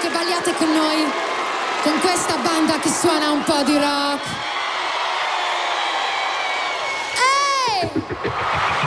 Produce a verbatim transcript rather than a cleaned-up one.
che balliate con noi, con questa banda che suona un po' di rock. Ehi!